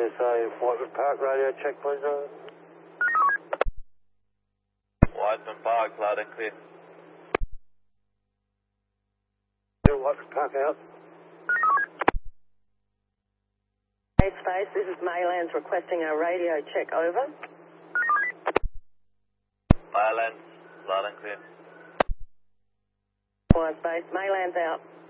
say Whiteman Park, radio check, please. Whiteman Park, loud and clear. Yeah, Whiteman Park out. Hey, Space, this is Maylands requesting a radio check, over. Maylands, loud and clear. Quiet, Space, Maylands out.